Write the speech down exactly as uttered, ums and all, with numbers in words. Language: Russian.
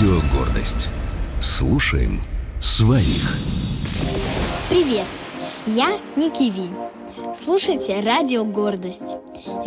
Радио «Гордость». Слушаем своих. Привет, я Ники Ви. Слушайте Радио «Гордость».